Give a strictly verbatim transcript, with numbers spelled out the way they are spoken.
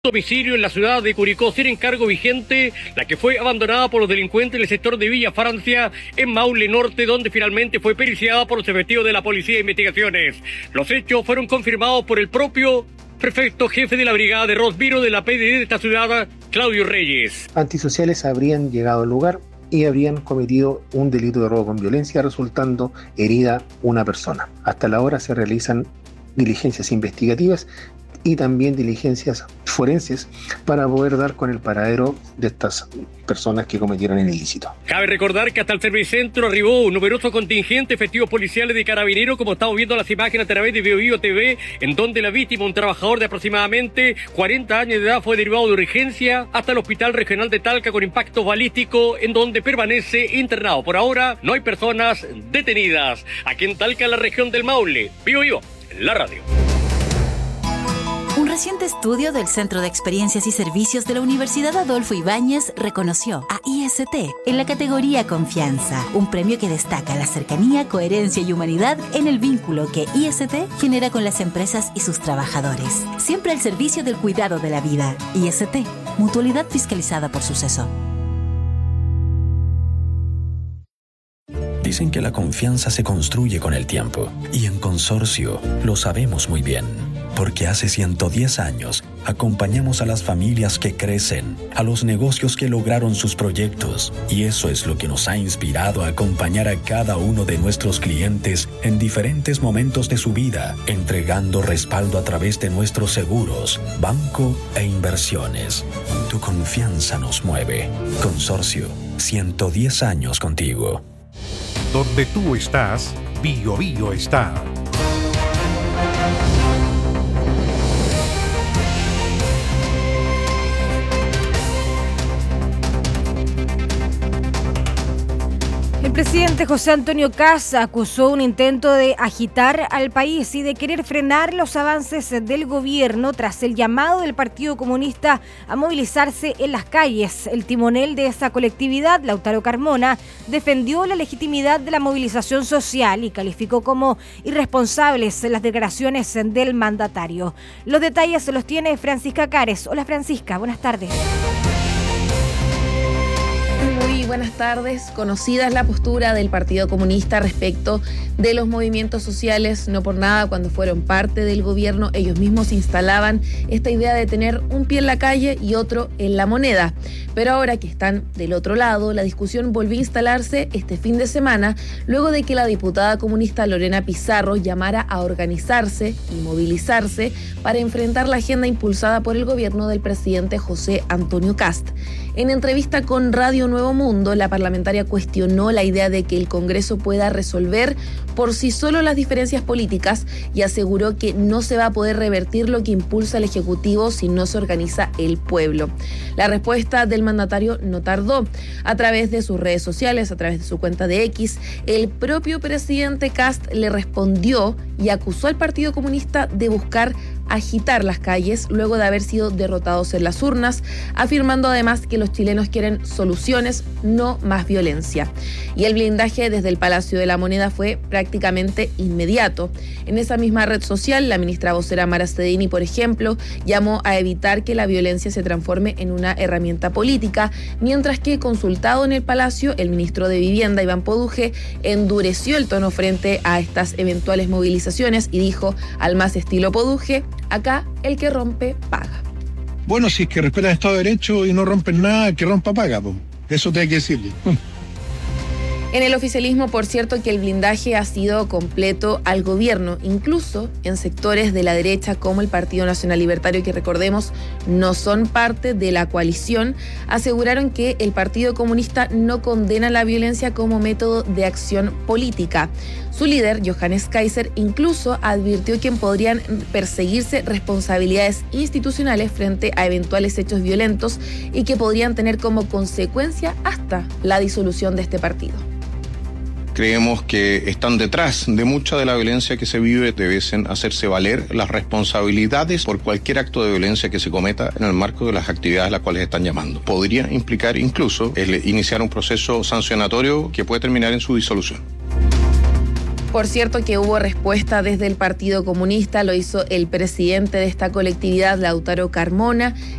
Domicilio en la ciudad de Curicó sin encargo vigente, la que fue abandonada por los delincuentes en el sector de Villa Francia, en Maule Norte, donde finalmente fue periciada por los efectivos de la Policía de Investigaciones. Los hechos fueron confirmados por el propio prefecto jefe de la brigada de Rosbiro de la P D D de esta ciudad, Claudio Reyes. Antisociales habrían llegado al lugar y habrían cometido un delito de robo con violencia, resultando herida una persona. Hasta la hora se realizan diligencias investigativas y también diligencias forenses para poder dar con el paradero de estas personas que cometieron el ilícito. Cabe recordar que hasta el Servicentro arribó un numeroso contingente efectivos policiales de carabineros, como estamos viendo las imágenes a través de BioBio T V, en donde la víctima, un trabajador de aproximadamente cuarenta años de edad, fue derivado de urgencia hasta el Hospital Regional de Talca con impacto balístico, en donde permanece internado. Por ahora no hay personas detenidas. Aquí en Talca, en la región del Maule. BioBio, la radio. Un reciente estudio del Centro de Experiencias y Servicios de la Universidad Adolfo Ibáñez reconoció a I S T en la categoría Confianza, un premio que destaca la cercanía, coherencia y humanidad en el vínculo que I S T genera con las empresas y sus trabajadores. Siempre al servicio del cuidado de la vida. I S T, mutualidad fiscalizada por Suceso. Dicen que la confianza se construye con el tiempo, y en Consorcio lo sabemos muy bien. Porque hace ciento diez años acompañamos a las familias que crecen, a los negocios que lograron sus proyectos, y eso es lo que nos ha inspirado a acompañar a cada uno de nuestros clientes en diferentes momentos de su vida, entregando respaldo a través de nuestros seguros, banco e inversiones. Tu confianza nos mueve. Consorcio, ciento diez años contigo. Donde tú estás, BioBio está. El presidente José Antonio Kast acusó un intento de agitar al país y de querer frenar los avances del gobierno tras el llamado del Partido Comunista a movilizarse en las calles. El timonel de esa colectividad, Lautaro Carmona, defendió la legitimidad de la movilización social y calificó como irresponsables las declaraciones del mandatario. Los detalles los tiene Francisca Cares. Hola Francisca, buenas tardes. Muy buenas tardes. Conocida es la postura del Partido Comunista respecto de los movimientos sociales. No por nada, cuando fueron parte del gobierno, ellos mismos instalaban esta idea de tener un pie en la calle y otro en la moneda. Pero ahora que están del otro lado, la discusión volvió a instalarse este fin de semana, luego de que la diputada comunista Lorena Pizarro llamara a organizarse y movilizarse para enfrentar la agenda impulsada por el gobierno del presidente José Antonio Kast. En entrevista con Radio Nuevo Mundo, la parlamentaria cuestionó la idea de que el Congreso pueda resolver por sí solo las diferencias políticas y aseguró que no se va a poder revertir lo que impulsa el Ejecutivo si no se organiza el pueblo. La respuesta del mandatario no tardó. A través de sus redes sociales, a través de su cuenta de X, el propio presidente Kast le respondió y acusó al Partido Comunista de buscar agitar las calles luego de haber sido derrotados en las urnas, afirmando además que los chilenos quieren soluciones, no más violencia. Y el blindaje desde el Palacio de la Moneda fue prácticamente inmediato. En esa misma red social, la ministra vocera Mara Cedini, por ejemplo, llamó a evitar que la violencia se transforme en una herramienta política, mientras que, consultado en el Palacio, el ministro de Vivienda, Iván Poduje, endureció el tono frente a estas eventuales movilizaciones y dijo, al más estilo Poduje, acá el que rompe paga. Bueno, si es que respetan el Estado de Derecho y no rompen nada, el que rompa paga, po. Eso te hay que decirle. En el oficialismo, por cierto, que el blindaje ha sido completo al gobierno, incluso en sectores de la derecha como el Partido Nacional Libertario, que recordemos no son parte de la coalición, aseguraron que el Partido Comunista no condena la violencia como método de acción política. Su líder, Johannes Kaiser, incluso advirtió que podrían perseguirse responsabilidades institucionales frente a eventuales hechos violentos y que podrían tener como consecuencia hasta la disolución de este partido. Creemos que están detrás de mucha de la violencia que se vive, deben hacerse valer las responsabilidades por cualquier acto de violencia que se cometa en el marco de las actividades a las cuales están llamando. Podría implicar incluso el iniciar un proceso sancionatorio que puede terminar en su disolución. Por cierto que hubo respuesta desde el Partido Comunista, lo hizo el presidente de esta colectividad, Lautaro Carmona,